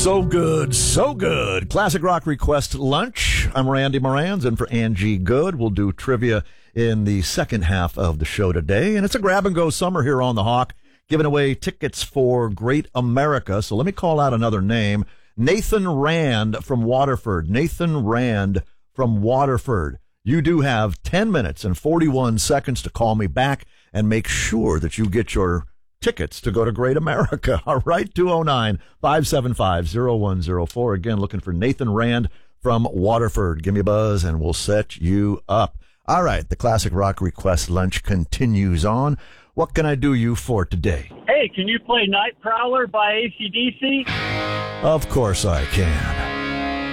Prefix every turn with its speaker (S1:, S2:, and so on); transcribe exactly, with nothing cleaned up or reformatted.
S1: So good, so good. Classic Rock Request Lunch. I'm Randy Morans, and for Angie Good, we'll do trivia in the second half of the show today. And it's a grab-and-go summer here on the Hawk, giving away tickets for Great America. So let me call out another name. Nathan Rand from Waterford. Nathan Rand from Waterford. You do have ten minutes and forty-one seconds to call me back and make sure that you get your tickets to go to Great America. All right, two oh nine, five seven five, oh one oh four. Again, looking for Nathan Rand from Waterford. Give me a buzz and we'll set you up. All right, the Classic Rock Request Lunch continues on. What can I do you for today?
S2: Hey, can you play Night Prowler by A C D C?
S1: Of course I can.